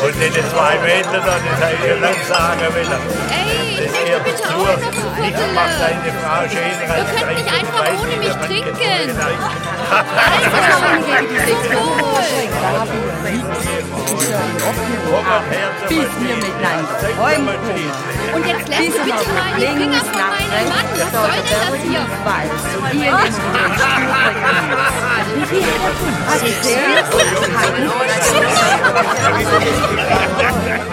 Und den 2 Meter, das habe ich schon lange sagen will. Ey, ich möchte bitte auch noch ein Ich mach Foto. deine Frau schön. Ihr könnt nicht einfach ohne mich trinken. Bis wir miteinander träumen kommen. Und jetzt lässt du bitte mal die Finger von meinem Mann. Was soll denn das hier? Und ihr nehmt den Stuhl. Wie viel hat er? Also sehr gut.